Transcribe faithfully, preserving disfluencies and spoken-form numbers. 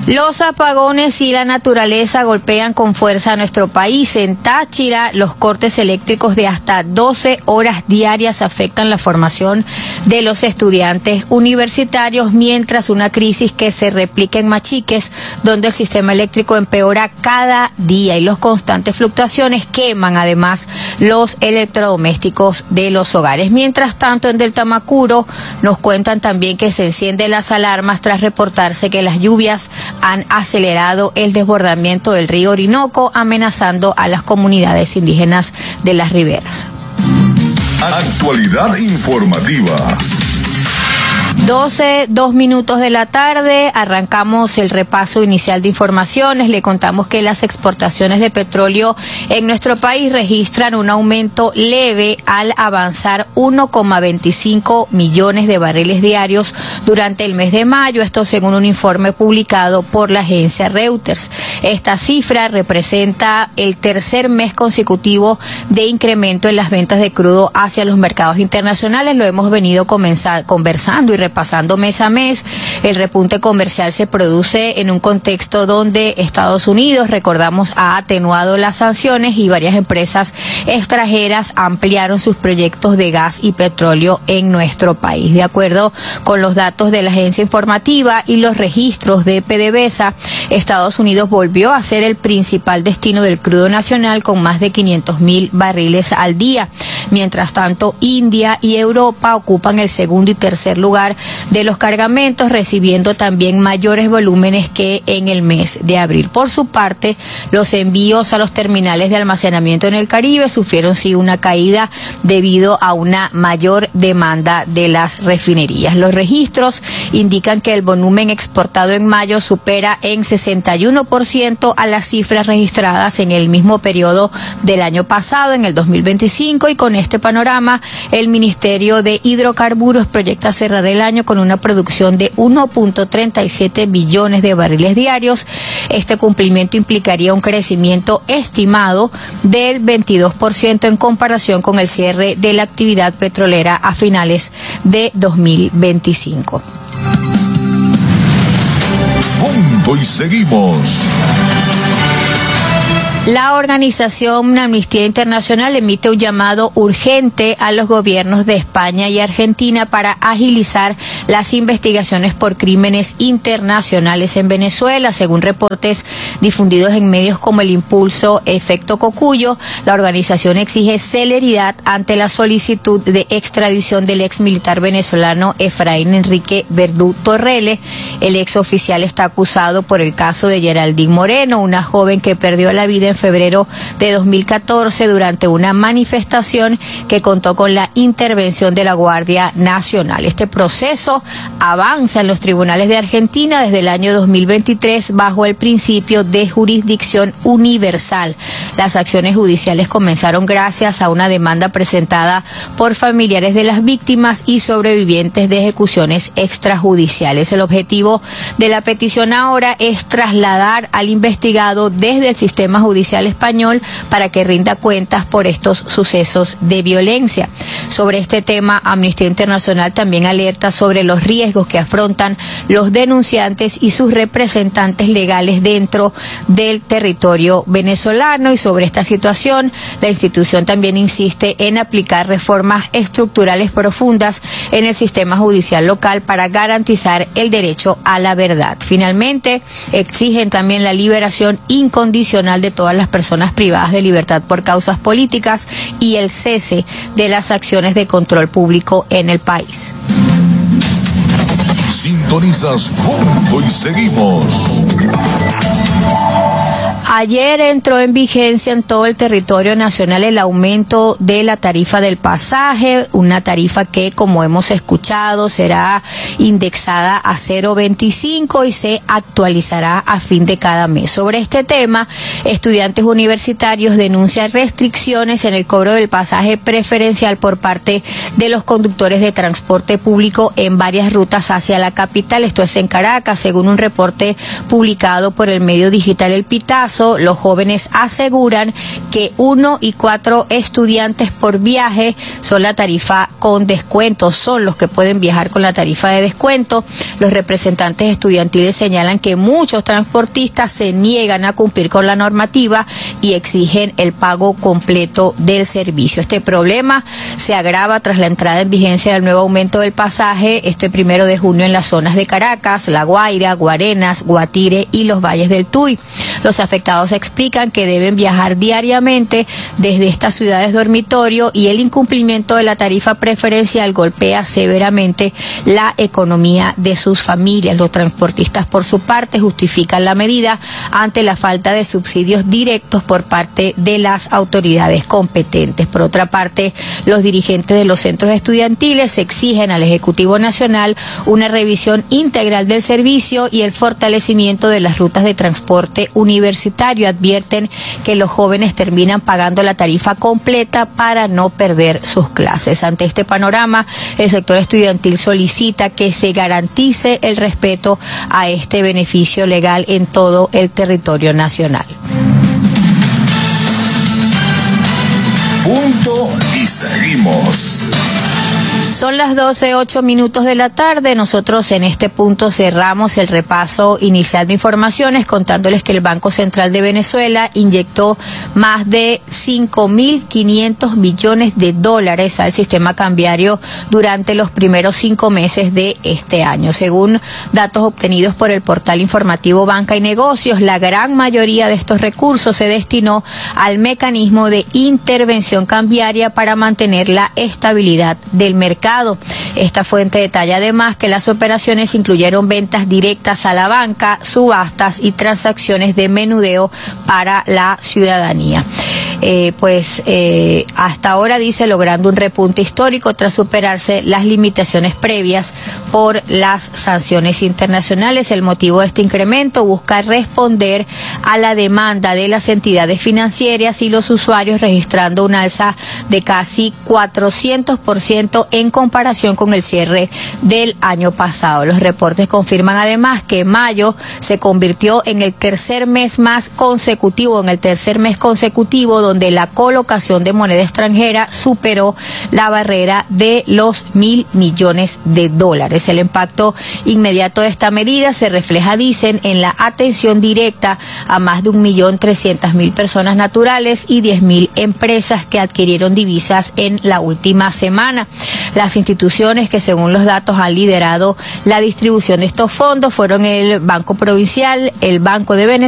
Los apagones y la naturaleza golpean con fuerza a nuestro país. En Táchira, los cortes eléctricos de hasta doce horas diarias afectan la formación de los estudiantes universitarios, mientras una crisis que se replica en Machiques, donde el sistema eléctrico empeora cada día y las constantes fluctuaciones queman además los electrodomésticos de los hogares. Mientras tanto, en Deltamacuro nos cuentan también que se encienden las alarmas tras reportarse que las lluvias han acelerado el desbordamiento del río Orinoco, amenazando a las comunidades indígenas de las riberas. Actualidad informativa. doce, dos minutos de la tarde, arrancamos el repaso inicial de informaciones. Le contamos que las exportaciones de petróleo en nuestro país registran un aumento leve al avanzar uno coma veinticinco millones de barriles diarios durante el mes de mayo, esto según un informe publicado por la agencia Reuters. Esta cifra representa el tercer mes consecutivo de incremento en las ventas de crudo hacia los mercados internacionales. Lo hemos venido comenzar, conversando y repasando mes a mes. El repunte comercial se produce en un contexto donde Estados Unidos, recordamos, ha atenuado las sanciones y varias empresas extranjeras ampliaron sus proyectos de gas y petróleo en nuestro país. De acuerdo con los datos de la agencia informativa y los registros de PDVSA, Estados Unidos volvió a ser el principal destino del crudo nacional con más de quinientos mil barriles al día. Mientras tanto, India y Europa ocupan el segundo y tercer lugar de los cargamentos, recibiendo también mayores volúmenes que en el mes de abril. Por su parte, los envíos a los terminales de almacenamiento en el Caribe sufrieron sí una caída debido a una mayor demanda de las refinerías. Los registros indican que el volumen exportado en mayo supera en sesenta y uno por ciento a las cifras registradas en el mismo periodo del año pasado, en el dos mil veinticinco, y con este panorama, el Ministerio de Hidrocarburos proyecta cerrar el año con una producción de uno punto treinta y siete billones de barriles diarios. Este cumplimiento implicaría un crecimiento estimado del veintidós por ciento en comparación con el cierre de la actividad petrolera a finales de dos mil veinticinco. Punto y seguimos. La organización Amnistía Internacional emite un llamado urgente a los gobiernos de España y Argentina para agilizar las investigaciones por crímenes internacionales en Venezuela. Según reportes difundidos en medios como El Impulso, Efecto Cocuyo, la organización exige celeridad ante la solicitud de extradición del ex militar venezolano Efraín Enrique Verdú Torrele. El ex oficial está acusado por el caso de Geraldine Moreno, una joven que perdió la vida en febrero de dos mil catorce durante una manifestación que contó con la intervención de la Guardia Nacional. Este proceso avanza en los tribunales de Argentina desde el año dos mil veintitrés bajo el principio de jurisdicción universal. Las acciones judiciales comenzaron gracias a una demanda presentada por familiares de las víctimas y sobrevivientes de ejecuciones extrajudiciales. El objetivo de la petición ahora es trasladar al investigado desde el sistema judicial español para que rinda cuentas por estos sucesos de violencia. Sobre este tema, Amnistía Internacional también alerta sobre los riesgos que afrontan los denunciantes y sus representantes legales dentro del territorio venezolano, y sobre esta situación, la institución también insiste en aplicar reformas estructurales profundas en el sistema judicial local para garantizar el derecho a la verdad. Finalmente, exigen también la liberación incondicional de todas las personas privadas de libertad por causas políticas y el cese de las acciones de control público en el país. Sintonizas Punto y Seguimos. Ayer entró en vigencia en todo el territorio nacional el aumento de la tarifa del pasaje, una tarifa que, como hemos escuchado, será indexada a cero coma veinticinco y se actualizará a fin de cada mes. Sobre este tema, estudiantes universitarios denuncian restricciones en el cobro del pasaje preferencial por parte de los conductores de transporte público en varias rutas hacia la capital. Esto es en Caracas, según un reporte publicado por el medio digital El Pitazo. caso, los jóvenes aseguran que uno y cuatro estudiantes por viaje son la tarifa con descuento, son los que pueden viajar con la tarifa de descuento. Los representantes estudiantiles señalan que muchos transportistas se niegan a cumplir con la normativa y exigen el pago completo del servicio. Este problema se agrava tras la entrada en vigencia del nuevo aumento del pasaje este primero de junio en las zonas de Caracas, La Guaira, Guarenas, Guatire y los valles del Tuy. Los afectados explican que deben viajar diariamente desde estas ciudades dormitorio y el incumplimiento de la tarifa preferencial golpea severamente la economía de sus familias. Los transportistas, por su parte, justifican la medida ante la falta de subsidios directos por parte de las autoridades competentes. Por otra parte, los dirigentes de los centros estudiantiles exigen al Ejecutivo Nacional una revisión integral del servicio y el fortalecimiento de las rutas de transporte universitario. Advierten que los jóvenes terminan pagando la tarifa completa para no perder sus clases. Ante este panorama, el sector estudiantil solicita que se garantice el respeto a este beneficio legal en todo el territorio nacional. Punto y seguimos. Son las doce, ocho minutos de la tarde. Nosotros en este punto cerramos el repaso inicial de informaciones contándoles que el Banco Central de Venezuela inyectó más de cinco mil quinientos millones de dólares al sistema cambiario durante los primeros cinco meses de este año. Según datos obtenidos por el portal informativo Banca y Negocios, la gran mayoría de estos recursos se destinó al mecanismo de intervención cambiaria para mantener la estabilidad del mercado. Esta fuente detalla además que las operaciones incluyeron ventas directas a la banca, subastas y transacciones de menudeo para la ciudadanía. Eh, pues eh, hasta ahora, dice, logrando un repunte histórico tras superarse las limitaciones previas por las sanciones internacionales. El motivo de este incremento busca responder a la demanda de las entidades financieras y los usuarios, registrando un alza de casi cuatrocientos por ciento en comparación con el cierre del año pasado. Los reportes confirman además que mayo se convirtió en el tercer mes más consecutivo, en el tercer mes consecutivo donde la colocación de moneda extranjera superó la barrera de los mil millones de dólares. El impacto inmediato de esta medida se refleja, dicen, en la atención directa a más de un millón trescientas mil personas naturales y diez mil empresas que adquirieron divisas en la última semana. Las instituciones que, según los datos, han liderado la distribución de estos fondos fueron el Banco Provincial, el Banco de Venezuela,